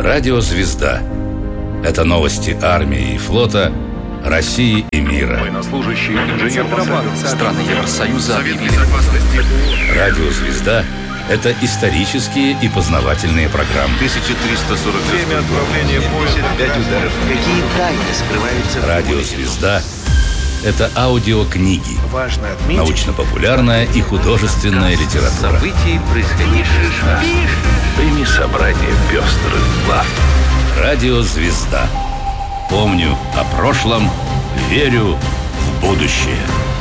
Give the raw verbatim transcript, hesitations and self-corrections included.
Радио «Звезда». Это новости армии и флота, России и мира. Военнослужащий, инженер страны Евросоюза объявили. Радио «Звезда» — это исторические и познавательные программы. тысяча триста сорок время отправления поезда. пять ударов. Какие тайны скрываются в Радио «Звезда» — это аудиокниги, Важно отметить. научно-популярная и художественная литература. События, происходившие. Прими собрание пестрых глав. Радио «Звезда». Помню о прошлом, верю в будущее.